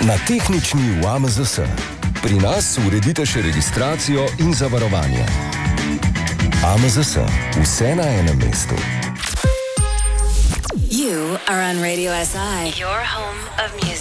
Na tehnični v AMZS. Pri nas uredite še registracijo in zavarovanje. AMZS. Vse na enem mestu. You are on Radio SI, your home of music.